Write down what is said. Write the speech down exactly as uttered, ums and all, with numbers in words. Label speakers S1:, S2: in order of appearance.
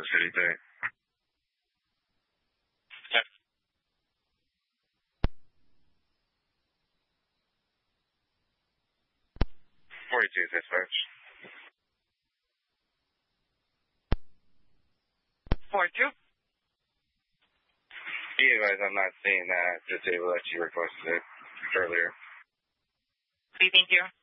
S1: City thing. forty-two, dispatch.
S2: forty-two?
S1: Be advised, I'm not seeing that disable that you requested it earlier.
S2: Okay, thank you.